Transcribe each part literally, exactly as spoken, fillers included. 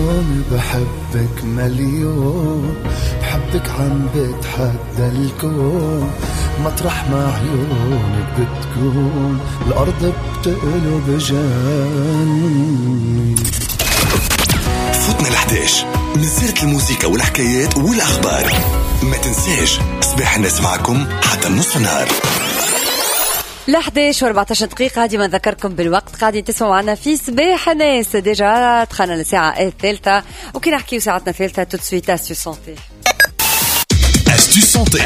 مليون بحبك مليون، بحبك عم بتحدى الكون، مطرح ما عيونك بتكون الأرض بتقلب جنوني. فوتنا الحداش من سيرة الموسيقى والحكايات والأخبار. ما تنساش صباح الناس معكم حتى النصف نهار. الحداش واربعتاشر دقيقة. ديما نذكركم بالوقت، قاعدين تسمعوا معنا في صباح الناس. ديجا دخلنا للساعة الثالثة وكي نحكيو ساعتنا الثالثة توتسويت استو سونتي. استو سونتي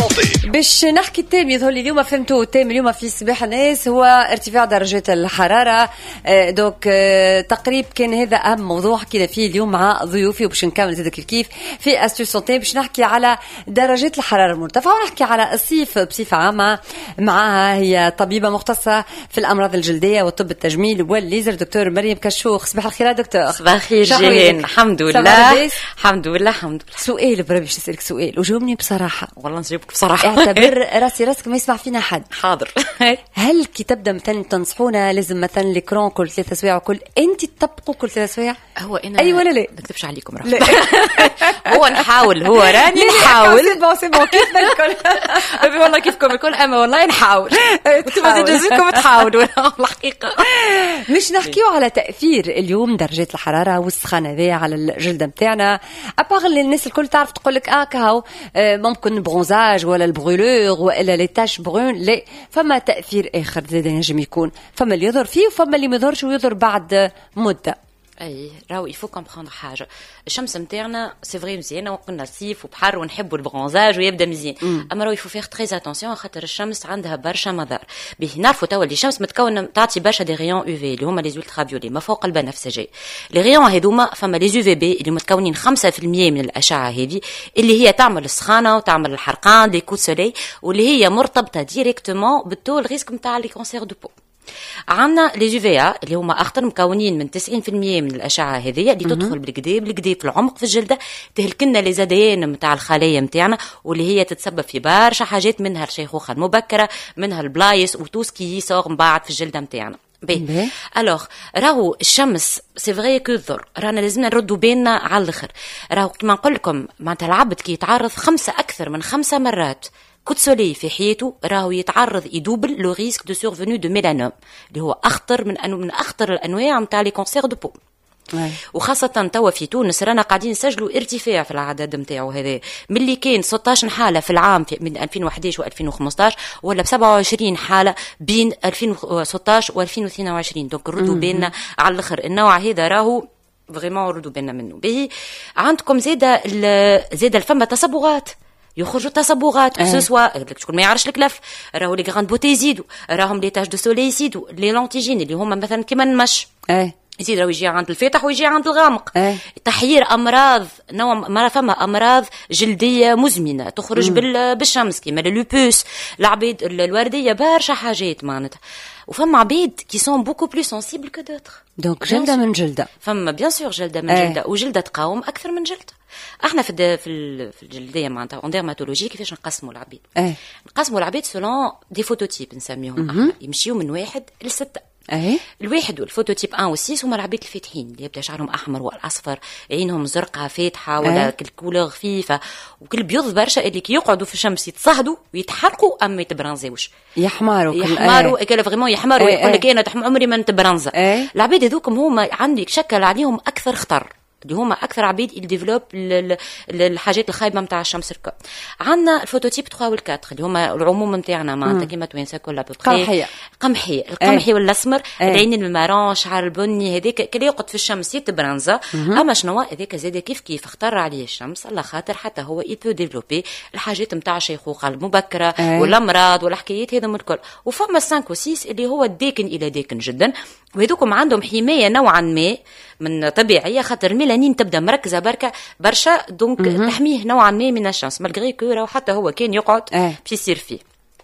باش نحكي التام يظهر لي اليوم فهمتوا التام اليوم في صباح الناس هو ارتفاع درجات الحرارة. دوك تقريب كان هذا أهم موضوع حكينا فيه اليوم مع ضيوفي، وباش نكمل زاد كيف في استو سونتي باش نحكي على درجات الحرارة المرتفعة ونحكي على الصيف بصفة عامة. معها هي طبيبة مختصة في الأمراض الجلدية والطب التجميل والليزر، دكتور مريم كشوخ. صباح الخير دكتور. صباح الخير جيهان. الحمد لله الحمد لله الحمد لله. سؤال بربي باش نسألك سؤال وجاوبني بصراحة. والله نجيبك بصراحة. اعتبر راسي راسك ما يسمع فينا حد. حاضر. هل كي تبدا مثلا تنصحونا لازم مثلا الكرون كل ثلاثة سوايع وكل انت تطبقوا كل ثلاثة سوايع؟ هو انا اي ولا لا؟ نكتبش عليكم راه. هو نحاول، هو راني نحاول. سي بون سي بون كيفنا الكل. والله كيفكم الكل، اما والله نحاول. وانتم تجوزكم تحاولوا الحقيقة. مش نحكيو على تأثير اليوم درجات الحرارة والسخانة ذي على الجلد نتاعنا. اباغ الناس الكل تعرف تقول لك اه كهو ممكن برونزاج ولا البغولور ولا لي تاش برون، لا فما تأثير آخر زاد ينجم يكون. فما اللي يظهر فيه وفما اللي ما يظهرش ويظهر بعد مدة. اي راهو يفو كومبروندر حاجه. الشمس نتاعنا سي فري مزيانه وقلنا صيف وبحر ونحبوا البرونزاج ويبدا مزيان، اما راهو يفو فيغ تري اتونسيون خاطر الشمس عندها برشا مضار. به نعرفوا توا اللي الشمس متكونه تعطي برشا دي ريون يو في اللي هما لي زولترا فيولي ما فوق البنفسجي. لي ريون هذوما فما لي يو في بي اللي متكونين خمسة بالمية من الاشعه هذه اللي هي تعمل السخانه وتعمل الحرقان دي كو سولي، واللي هي مرتبطه ديريكتومون بالتول ريسك نتاع لي كونسير دو بو. عندنا لي يو في إيه اللي هما اخطر، مكونين من تسعين بالمية من الاشعه هذه اللي تدخل بالكدا بالكدا في العمق في الجلده، تهلكنا لي زاديين نتاع الخلايا نتاعنا، واللي هي تتسبب في برشا حاجات، منها الشيخوخه المبكره، منها البلايص وتوسكي يصير من بعد في الجلده نتاعنا. بي الوغ راهو الشمس سي فري كو ضر، رانا لازمنا نردوا بالنا على الاخر. راهو كما نقول لكم معناتها العبد كي يتعرض خمسه اكثر من خمسه مرات كوت سولي في حياته راهو يتعرض يدوبل لو ريسك دو سورفونو دو ميلانوم اللي هو اخطر من أنو من اخطر الانواع نتاع لي كونسير دو بو. وخاصة توا في تونس رانا قاعدين نسجلوا ارتفاع في العدد نتاعو هذا، ملي كان ستة عشر حالة في العام في من ألفين وأحد عشر وألفين وخمسطاش ولا ب سبعة وعشرين حالة بين ألفين وستطاش وألفين واثنين وعشرين. دونك ردوا بالنا على الاخر، النوع هذا راهو فريمون ردوا بالنا منه. باهي عندكم زاده زاده الفم تصبغات، يخرجوا تصبغات كسوسوا شكون ما يعرفش الكلف، راهو لي غراند بوتي يزيدوا، راهم لي تاج دو سولي يزيدوا، لي لونتيجين اللي هما مثلا كيما المش اي يزيد راهو يجي عند الفاتح ويجي عند الغامق. أي. تحيير امراض نوع ما فما امراض جلديه مزمنه تخرج بال... بالشمس كيما اللوبوس، العبيد الورديه، برشا حاجات معناتها. وفما عبيد كي سون بوكو بلو سنسيبل كو دوتر. دونك جلده من جلده، فما بيان سور جلده من جلده، وجلده تقاوم اكثر من جلده. احنا في في في الجلديه معناتها اون ديرماتولوجي كيفاش نقسموا العبيد؟ أي. نقسموا العبيد سولون دي فوتوتيب نسميهم احنا، يمشيو من واحد لستة. ايه الواحد والفوتوتيب واحد و ستة هما العبيد الفاتحين اللي يبدا شعرهم احمر والاصفر، عينهم زرقاء فاتحه ولا أيه. كل كولور خفيفه وكل بيض برشا، اللي كي يقعدوا في الشمس يتصهدوا ويتحرقوا اما يتبرنزاوش، يحمروا يحمروا ايه. كلا فريمون يحمروا أيه. يقول لك انا عمري ما نتبرنزا. أيه. العبيد هذوكم هما عندي شكل عليهم اكثر خطر، اللي هما اكثر عبيد يديفلوب الحاجات الخايبه نتاع الشمس الكل. عندنا الفوتوتيب ثلاثة والأربعة اللي هما العموم نتاعنا معناتها كيما توانسه كلها قمحيه قمحي القمحي والاسمر، العين المارون، شعر البني، هذاك كي يقعد في الشمس يتبرنزا. اما شنو هذاك زاد كيف كيف اختار عليه الشمس على خاطر حتى هو يبو ديفلوبي الحاجات نتاع الشيخوخه المبكره والامراض والحكايات هذوما الكل. وفما خمسة وستة اللي هو الداكن الى داكن جدا، وهذوكم عندهم حمايه نوعا ما من طبيعيه خاطر الميلانين تبدا مركزه بركه برشا، دونك تحميه نوعا ما من الشمس مالغري كو راهو حتى هو كان يقعد باش يصير فيه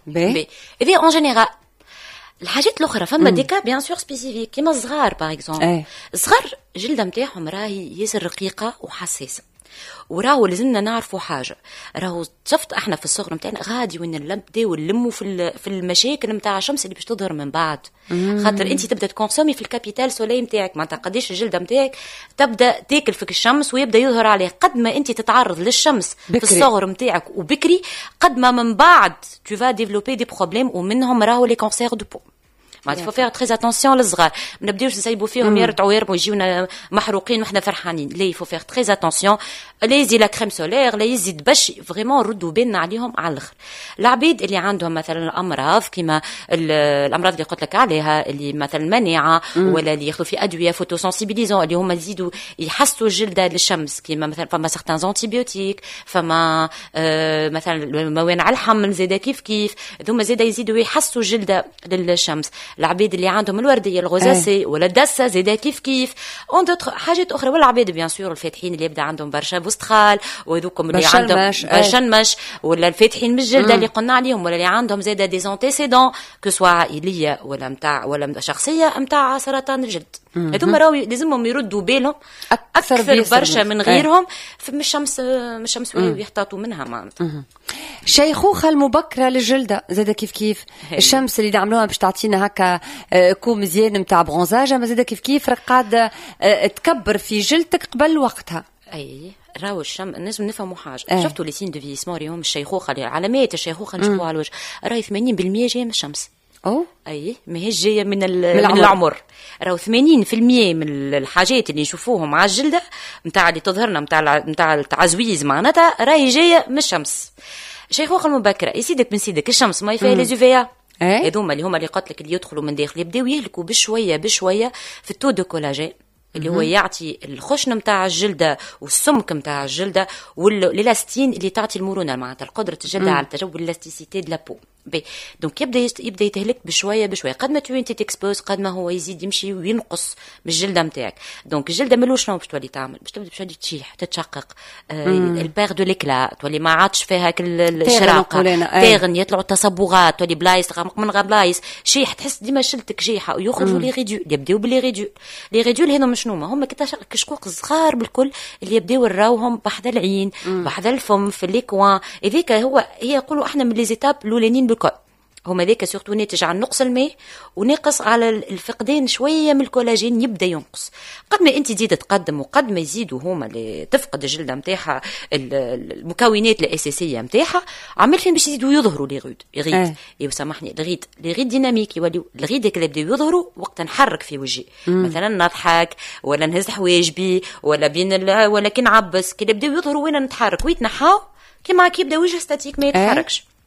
بي هذه اون جينيرال. الحاجات الاخرى فما ديكا بيان سور سبيسيفيك كيما الصغار باغ اكزومبل. الصغار جلده نتاعهم راهي ياسر رقيقه وحساسه، وراهو لازمنا نعرفوا حاجه، راهو شفت احنا في الصغر نتاعنا غادي وين نبداو نلموا في في المشاكل نتاع الشمس اللي باش تظهر من بعد. خاطر انت تبدا تكونسومي في الكابيتال سولي نتاعك، معناتها قديش الجلده نتاعك تبدا تاكل فيك الشمس ويبدا يظهر عليه. قد ما انت تتعرض للشمس بكري. في الصغر نتاعك وبكري، قد ما من بعد tu vas développer des problèmes ومنهم راهو لي كانسير دو بو. ما تفو فيغ تري اتونسيون للصغار، ما نبداوش نسيبوا فيهم يرتعوا ويرموا يجيونا محروقين وحنا فرحانين. لا يفو فيغ تري اتونسيون، لا يزي لا كريم سولير، لا يزيد باش فريمون ردوا بالنا عليهم على الاخر. العبيد اللي عندهم مثلا الامراض كيما الامراض اللي قلت لك عليها، اللي مثلا المناعه ولا اللي ياخذوا في ادويه فوتوسنسيبيليزون اللي هما يزيدوا يحسوا الجلده للشمس، كيما مثلا فما سيغتان انتيبيوتيك، فما آه مثلا موانع الحمل زاده كيف كيف، هذوما زاده يزيدوا يحسوا الجلده للشمس. العبيد اللي عندهم الورديه الغزاسي ولا الدسه زاده كيف كيف، اون دوتر حاجات اخرى. ولا العبيد بيان سور الفاتحين اللي يبدا عندهم برشا بوستخال وهذوكم اللي عندهم بشنمش، ولا الفاتحين من الجلده اللي قلنا عليهم، ولا اللي عندهم زاده دي زونتيسيدون كو سوا عائليه ولا نتاع ولا شخصيه نتاع سرطان الجلد. هذوما راهو لازمهم يردوا بالهم اكثر, أكثر برشا من غيرهم من الشمس. من الشمس ويحتاطوا منها معناتها. شيخوخه المبكره للجلده زاده كيف كيف هي. الشمس اللي نعملوها باش تعطينا هكا كو مزيان نتاع برونزاج، اما زاده كيف كيف قاعده تكبر في جلدك قبل وقتها. اي راهو الشم الناس نفهموا حاجه. أه. شفتوا لي سين دو فيسمون اليوم الشيخوخه، علامات الشيخوخه اللي نشوفوها على الوجه راهي ثمانين بالمية جايه من الشمس. أو اي ما هيش جايه من, من العمر, العمر. راهو ثمانين بالمية من الحاجات اللي نشوفوهم على الجلده نتاع اللي تظهرنا نتاع نتاع التعزويز معناتها راهي جايه من الشمس. الشيخوخه المبكره يسيدك من سيدك الشمس ما يفيها لي زوفيا هذوما اللي هما اللي قلت لك اللي يدخلوا من داخل يبداو يهلكوا بشويه بشويه في التو دو كولاجين اللي هو يعطي الخشن نتاع الجلده والسمك نتاع الجلده والالاستين اللي تعطي المرونه معناتها قدره الجلده على تجاوب الاستيسيتي دو لابو. بي دونك يبدا يبدا يتهلك بشويه بشويه، قد ما توين تيكسبوز قد ما هو يزيد يمشي وينقص من الجلده نتاعك. دونك الجلده ملوش شنو باش تولي تعمل، باش تبدا باش تولي تشيح تتشقق، آه البير دو ليكلا تولي ما عادش فيها كل الشراقه تاغن، يطلعوا تصبغات تولي بلايص غامق من غبلايص شيح، تحس ديما شلتك شيحه ويخرجوا لي ريديو يبداو بلي ريديو. لي ريديو هذوما شنو هما كشقوق صغار بالكل اللي يبداو نراوهم بحذا العين بحذا الفم في لي كوان. هذيك هو هي يقولوا احنا من لي زيتاب الاولانيين بالكل هما ذيك سورتو ناتج عن نقص الماء ونقص على الفقدان شويه من الكولاجين يبدا ينقص. قد ما انت تزيد تقدم وقد ما يزيدوا هما اللي تفقد الجلده نتاعها المكونات الاساسيه نتاعها عمل فين باش يزيدوا يظهروا لي غيد غيد اه. ايوا سامحني الغيد لي غيد ديناميك يوليو الغيد اللي بداو يظهروا وقت نحرك في وجهي مثلا نضحك ولا نهز حواجبي ولا بين ولا كي نعبس كي بداو يظهروا وين نتحرك ويتنحاو كيما كي يبدا وجه ستاتيك ما يتحركش. اه.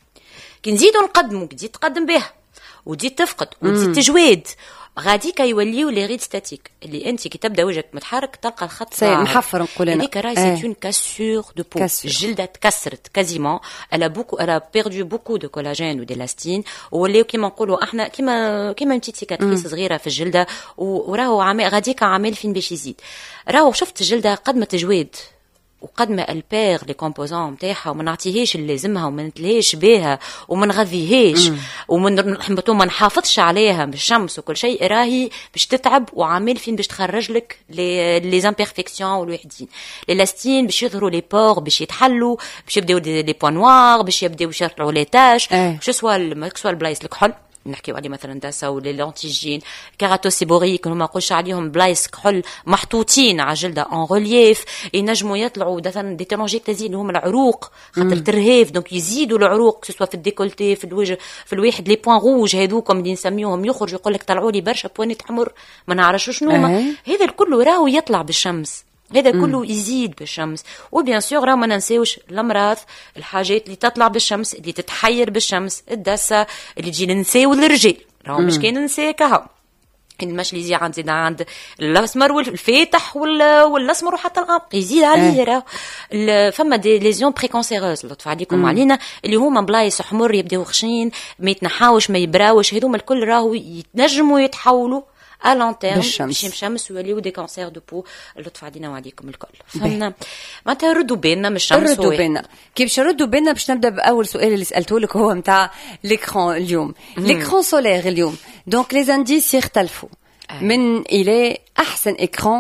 كي نزيدوا نقدموا كي تزيد تقدم به وتزيد تفقد وتزيد تجويد غادي كيوليو لي ريد ستاتيك اللي انت كي تبدا وجهك متحرك تلقى الخط محفر نقول انا هذيك راهي سي اون كاسور دو بو. الجلده تكسرت كازيمون الا بوكو الا بيردو بوكو دو كولاجين وديلاستين ولاو كيما نقولوا احنا كيما كيما انت سيكاتريس صغيره في الجلده وراهو عامل غادي كعامل فين باش يزيد. راهو شفت الجلده قد ما تجويد وقد ما البير لي كومبوزون نتاعها وما نعطيهاش اللي لازمها وما نتلهاش بها وما نغذيهاش وما وما نحافظش عليها بالشمس وكل شيء راهي باش تتعب وعامل فين باش تخرج لك لي لي امبيرفكسيون والوحدين. لي لاستين باش يظهروا لي بور باش يتحلوا باش يبداو لي بوان نوار باش يبداو يشرطوا لي تاش شو سوا ما سوا البلايص الكحل نحكيو عليه مثلا داسا ولا لونتيجين كيراتوسيبوريك ما نقولش عليهم بلايص كحل محطوطين على جلده اون ريليف ينجموا يطلعوا مثلا دي تيلونجيكتازي اللي هما العروق خاطر ترهيف دونك يزيدوا العروق سواء في الديكولتي في الوجه في الواحد لي بوين روج هذوكم اللي نسميوهم يخرج يقول لك طلعوا لي برشا بوينت حمر ما نعرفش شنو هما. هذا الكل راهو يطلع بالشمس هذا كله يزيد بالشمس. وبيان سور راه ما ننساوش الامراض الحاجات اللي تطلع بالشمس اللي تتحير بالشمس الدسه اللي تجي ننساو الرجال راه مش كاين ننساك اهو المش اللي يزيد عند زيد عند الاسمر والفاتح ولا والاسمر وحتى الغامق يزيد عليه راه فما دي ليزيون بريكونسيروز لطف عليكم علينا اللي هما بلايص حمر يبداو خشين ما يتنحاوش ما يبراوش هذوما الكل راهو يتنجموا يتحولوا à long terme باش الشمس ويوليو دي كانسير دو بو اللطف علينا وعليكم الكل. فهمنا معناتها ردوا بالنا من الشمس ردوا بالنا كي باش ردوا بالنا باش نبدا باول سؤال اللي سالته لك هو نتاع ليكران اليوم ليكران سولير اليوم دونك لي انديس يختلفوا من الى احسن اكران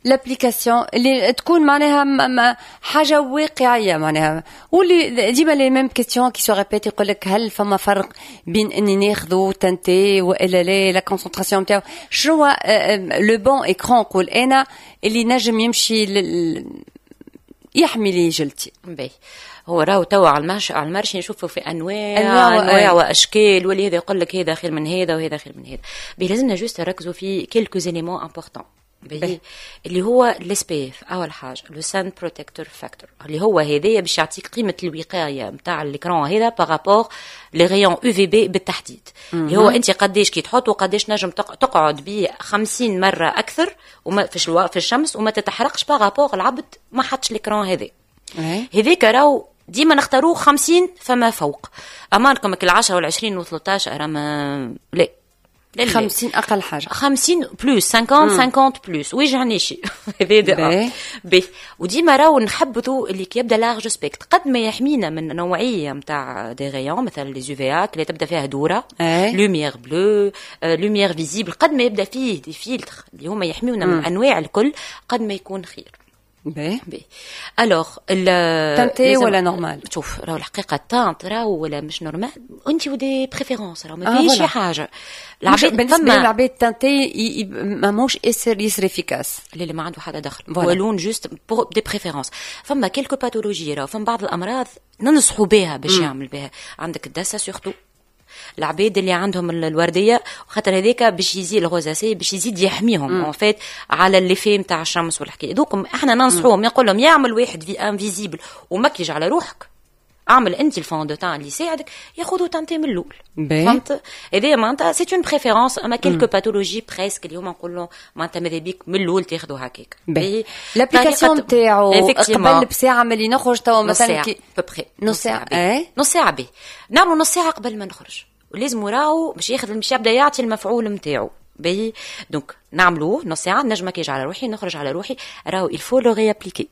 لابليكاسيون اللي تكون معناها م- م- حاجه واقعيه معناها واللي ديما لي ميم كيستيون كي سو ريبيت يقول لك هل فما فرق بين اني ناخذ تنتي والا لا لا كونسنتراسيون نتاعو شنو هو لو بون ايكران نقول انا اللي نجم يمشي لل... يحمي لي جلتي باهي هو راهو توا على المرشي على المرشي نشوفوا في انواع أنواع و- انواع واشكال واللي هذا يقول لك هذا خير من هذا وهذا خير من هذا بي لازمنا جوست نركزوا في كيلكو زيليمون امبورطون باهي اللي هو الاس بي اف اول حاجه لو سان بروتكتور فاكتور اللي هو هذايا باش يعطيك قيمه الوقايه نتاع الاكران هذا بارابور لي ريون يو في بي بالتحديد اللي هو انت قداش كي تحط وقداش نجم تق- تقعد به خمسين مره اكثر وما في الشوا- في الشمس وما تتحرقش بارابور العبد ما حطش الاكران هذا إيه. هذيك راهو ديما نختاروه خمسين فما فوق امانكم كل عشرة والعشرين وثلاثة عشر ما لا لا لا. خمسين اقل حاجه خمسين بلوس خمسين خمسين بلوس ويجعني شي هذا باهي. باهي وديما راهو نحبذوا اللي كيبدا لارج سبيكت قد ما يحمينا من نوعيه نتاع دي غيون مثلا لي زوفيات اللي تبدا فيها دوره أي. لوميير بلو لوميير فيزيبل قد ما يبدا فيه دي فيلتر اللي هما يحميونا من انواع الكل قد ما يكون خير باهي بي الوغ تنتي ولا نورمال شوف راهو الحقيقه تانت راهو ولا مش نورمال انت ودي بريفيرونس راهو آه، ما فيش فوالا. شي حاجه العبيد العباد بالنسبه فما للعبيد تنتي ما موش يسر يسر افيكاس اللي ما عنده حدا دخل Voilà. هو لون جوست دي بريفيرونس فما كيلكو باثولوجي راهو فما بعض الامراض ننصحوا بها باش يعمل بها عندك الدسه سورتو العباد اللي عندهم ال- الورديه خاطر هذاك باش يزيد الغوزاسي باش يزيد يحميهم اون فيت على اللي فيه نتاع الشمس والحكايه دوكم احنا ننصحوهم نقول لهم يعمل واحد في انفيزيبل ومكيج على روحك اعمل انت الفون دو تان اللي يساعدك ياخذوا تنتي من الاول باهي. فهمت هذه معناتها سي اون بريفيرونس اما كيلكو باثولوجي بريسك اليوم نقول له معناتها ماذا بيك من الاول تاخذوا هكاك باهي لابليكاسيون نتاعو قبل بساعه ملي نخرج توا مثلا كي ببخي نص ساعه اي نص ساعه به نعملوا نص ساعه قبل ما نخرج ولازم راهو باش ياخذ باش يبدا يعطي المفعول نتاعو باهي دونك نعملوه نص ساعه نجم مكياج على روحي نخرج على روحي راهو الفو لو ريابليكي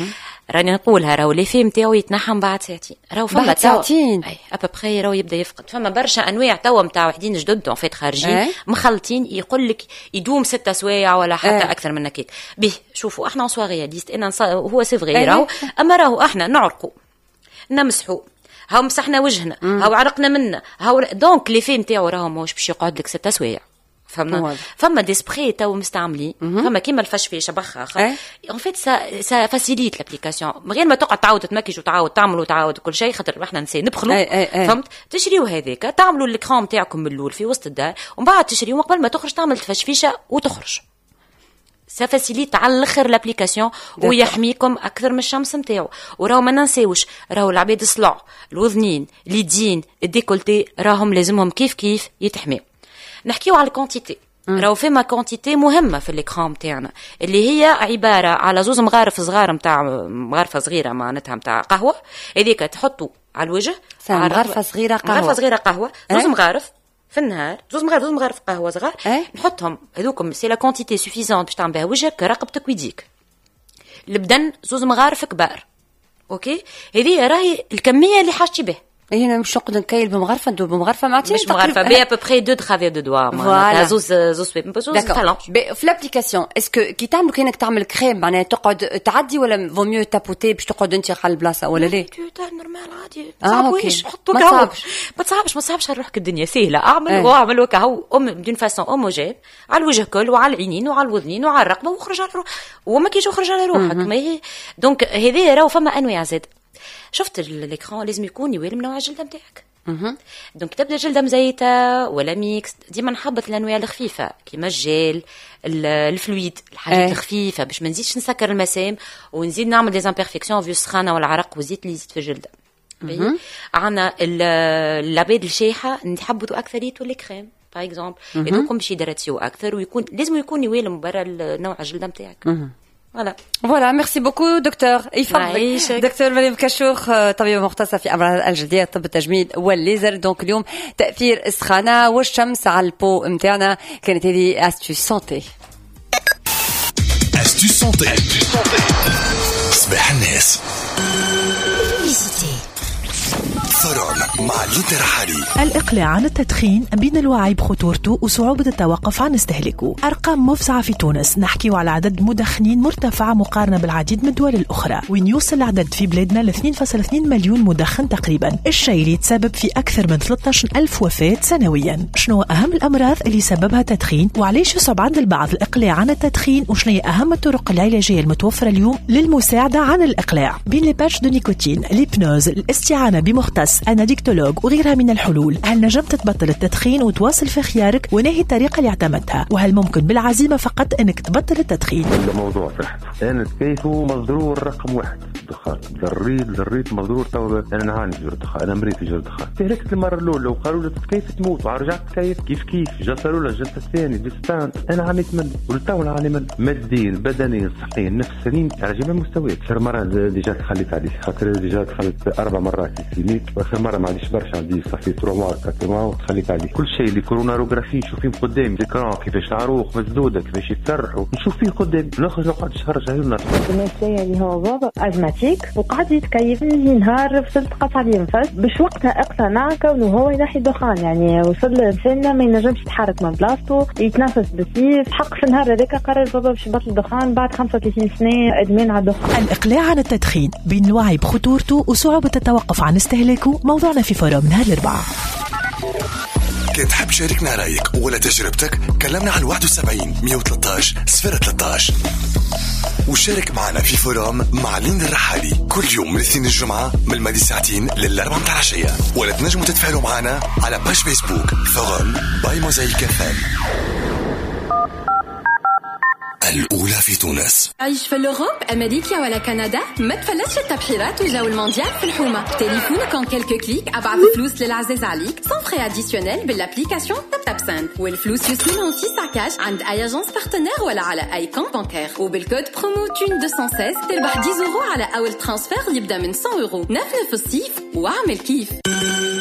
راني نقولها راهو لي فيم تاعو يتنحم بعد ساعتين راهو فما بعد ساعتين؟ اي ابوبخي راهو يبدا يفقد فما برشا انواع توا نتاع وحدين جدد اون فيت خارجين أي. مخلطين يقول لك يدوم ستة سوايع ولا حتى أي. اكثر من هكاك به شوفوا احنا سواغيه ديست انا نص... هو سي أي. فغي راهو اما راهو احنا نعرقوا نمسحوا هاو مسحنا وجهنا هاو عرقنا منا هاو دونك لي فيم تاعو راهو ماهوش باش يقعد لك ستة سوايع فهمنا واضح. فما دي سبراي تو مستعملين فما كيما الفشفيشه بخاخه أي. ان فيت سا سا فاسيليت لابليكاسيون من غير ما تقعد تعاود تمكج وتعاود تعمل وتعاود كل شيء خاطر احنا نسي نبخلوا أي أي أي. فهمت تشريو هذاك تعملوا الكرام تاعكم من الاول في وسط الدار ومن بعد تشريو قبل ما تخرج تعمل تفشفيشه وتخرج سا فاسيليت على الاخر لابليكاسيون ويحميكم اكثر من الشمس نتاعو وراهو ما ننساوش راهو العباد الصلع الوذنين اليدين الديكولتي راهم لازمهم كيف كيف يتحميو نحكيو على الكونتيتي راهو فما كونتيتي مهمه في الاكرام تاعنا اللي هي عباره على زوز مغارف صغار نتاع مغارفه صغيره معناتها نتاع قهوه هذيك تحطوا على الوجه على مغرفه صغيره قهوه مغرفه صغيره قهوه زوز أه؟ مغارف في النهار زوز مغارف زوز مغارف قهوه صغار أه؟ نحطهم هذوكم سي لا كونتيتي سوفيزون باش تعمل بها وجهك رقبتك ويديك البدن زوز مغارف كبار اوكي هذه راهي الكميه اللي حاجتي به هنا مش نقعد نكيل بمغرفه ندور بمغرفه معناتها مش مغارفه بي ابوبخي دو ترافير دو دوا معناتها زوز زوز زوز فالون في الابليكاسيون اسكو كي تعملوا كانك تعمل كريم معناها تقعد تعدي ولا فو ميو تابوتي باش تقعد انت على البلاصه ولا لا نورمال عادي آه، تصعبوش أوكي. حطوا ما كهو تصعبش. ما تصعبش ما تصعبش على روحك الدنيا سهله اعمل إيه. واعمل كهو ام دون فاسون اوموجين على الوجه كل وعلى العينين وعلى الوذنين وعلى الرقبه وخرج على روح وما كيش يخرج على روحك ما هي دونك هذه راهو فما انواع زاد شفت الاكران لازم يكون يوالي من نوع الجلده نتاعك دونك تبدا جلده مزيته ولا ميكس ديما نحبط الانواع الخفيفه كيما الجيل ال- الفلويد الحاجات أي. الخفيفه باش ما نزيدش نسكر المسام ونزيد نعمل دي امبيرفيكسيون في السخانه والعرق والزيت اللي يزيد في الجلده عندنا العباد الشايحه نحبطوا اكثر يتولي كريم باغ اكزومبل يدوكم باش يدرتيو اكثر ويكون لازم يكون يوالم برا نوع الجلده نتاعك فوالا فوالا ميرسي بوكو دكتور يفضلك يعيشك. دكتور مريم كشوخ طبيبه مختصه في امراض الجلديه طب التجميل والليزر دونك اليوم تاثير السخانه والشمس على البو نتاعنا كانت هذه استو سونتي استو سونتي صباح الناس فرام مع ليندا رحالي. الإقلاع عن التدخين بين الوعي بخطورته وصعوبة التوقف عن استهلاكه. أرقام مفزعة في تونس، نحكي على عدد مدخنين مرتفع مقارنة بالعديد من الدول الأخرى، وين يوصل العدد في بلادنا ل اثنين فاصلة اثنين مليون مدخن تقريبا، الشيء اللي يتسبب في أكثر من ثلاثة عشر ألف وفاة سنويا. شنو أهم الأمراض اللي سببها التدخين، وعليش يصعب عند البعض الإقلاع عن التدخين، وشنو هي أهم الطرق العلاجية المتوفرة اليوم للمساعدة عن الإقلاع؟ بين لي باتش دو نيكوتين، الهيبنوز، الاستعانة بمختص، أناديكتولوج وغيرها من الحلول. هل نجمت تبطل التدخين وتواصل في خيارك؟ ونهي الطريقة اللي اعتمدتها؟ وهل ممكن بالعزيمة فقط أنك تبطل التدخين؟ هذا موضوع صحته. أنا كيفه مضرور رقم واحد الدخان. ضريت ضريت مضرور. تو أنا نعاني في الدخان، أنا مريض في الدخان. تهلكت المرة الأولى وقالوا لي كيف تموت، ورجعت كيف كيف كيف. جلسة الأولى جلسة الثانية ديستانس. أنا عانيت منه ولتو نعاني منه، ماديا بدنيا صحيا نفسيا على جميع المستويات. آخر مرة ديجا تخليت عليه، خاطر ديجا تخليت أربع مرات في الكلينيك، وآخر مرة ما عنديش برشا، عندي صافي ثلاث موا أربعة موا وتخليت عليه. كل شيء اللي كوروناروغرافي نشوف فيه قدامي، ذكران كيفاش العروق مسدودة كيفاش يتسرحوا، نشوف فيه قدامي. نخرج نقعد شهر شهرين ونص. بالنسبة اللي هو بابا أزماتيك وقعد يتكيف يجي نهار فصلت قطع لي نفس باش وقتها اقتنع كونه هو ينحي دخان. يعني وصل لسنة ما ينجمش يتحرك من بلاصتو، يتنفس بسيف. حق في النهار هذاك قرر بابا باش يبطل الدخان بعد خمسة وثلاثين سنة ادمان على الدخان. الإقلاع عن التدخين بين الوعي بخطورته وصعوبة التوقف عن استهلاكه موضوعنا في فورم نهار الأربعاء. كنت حاب شاركنا رأيك ولا تجربتك، كلمنا على واحد وسبعين مية وثلاثة عشر صفر ثلاثة عشر وشارك معنا في فورم مع ليندا الرحالي كل يوم من الاثنين الجمعة من الماضي ساعتين للأربعة متاع العشية. ولا تنجموا تتفاعلوا معنا على باش فيسبوك فورم باي موزايك اف ام. الأولى في تونس. عيش في الأوروب، أمريكا ولا كندا، ما تفلتش التبحيرات وجو المونديال في الحومة. تليفونك en quelques clics، أبعث فلوس للعزيز عليك sans frais additionnels بالابليكاسيون تاب تاب سند، والفلوس يوصلون في ساكاش عند أي أجنس بارتنير ولا على أي كونت بانكير. وبالكود برومو تون مئتين وستة عشر تربح عشرة يورو على أول ترانسفير يبدأ من مئة يورو. نفنف الصيف واعمل كيف.